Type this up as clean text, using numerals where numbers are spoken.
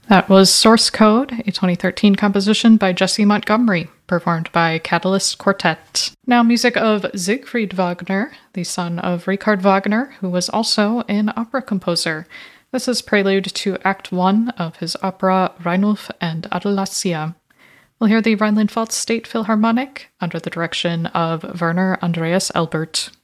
That was Source Code, a 2013 composition by Jesse Montgomery, performed by Catalyst Quartet. Now, music of Siegfried Wagner, the son of Richard Wagner, who was also an opera composer. This is prelude to Act 1 of his opera Reinulf and Adelasia. We'll hear the Rhineland-Pfalz State Philharmonic under the direction of Werner Andreas Elbert.